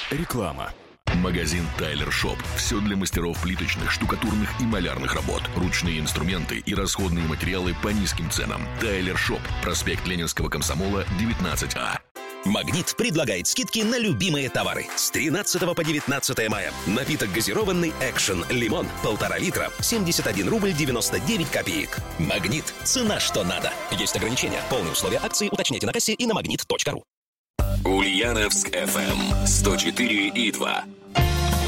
Реклама. Магазин Тайлер Шоп. Все для мастеров плиточных, штукатурных и малярных работ. Ручные инструменты и расходные материалы по низким ценам. Тайлер Шоп. Проспект Ленинского комсомола, 19А. «Магнит» предлагает скидки на любимые товары. С 13 по 19 мая. Напиток газированный «Экшен Лимон» 1,5 литра. 71 рубль 99 копеек. «Магнит». Цена что надо. Есть ограничения. Полные условия акции уточняйте на кассе и на magnet.ru. Ульяновск FM 104,2.